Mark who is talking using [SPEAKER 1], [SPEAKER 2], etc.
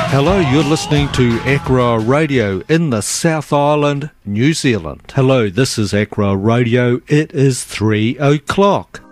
[SPEAKER 1] Hello, you're listening to Akra Radio in the South Island, New Zealand. Hello, this is Akra Radio. It is 3 o'clock.